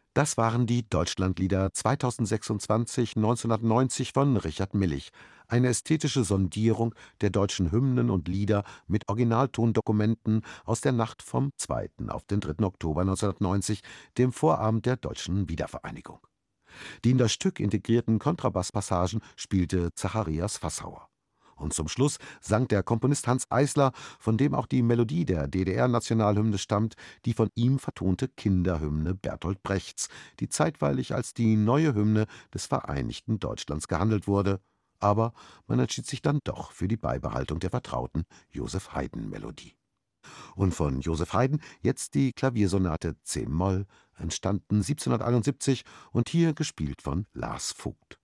Das waren die Deutschlandlieder 2026/1990 von Richard Millig, eine ästhetische Sondierung der deutschen Hymnen und Lieder mit Originaltondokumenten aus der Nacht vom 2. auf den 3. Oktober 1990, dem Vorabend der deutschen Wiedervereinigung. Die in das Stück integrierten Kontrabasspassagen spielte Zacharias Fassauer. Und zum Schluss sang der Komponist Hanns Eisler, von dem auch die Melodie der DDR-Nationalhymne stammt, die von ihm vertonte Kinderhymne Bertolt Brechts, die zeitweilig als die neue Hymne des vereinigten Deutschlands gehandelt wurde. Aber man entschied sich dann doch für die Beibehaltung der vertrauten Joseph-Haydn-Melodie. Und von Joseph Haydn jetzt die Klaviersonate C-Moll, entstanden 1771 und hier gespielt von Lars Vogt.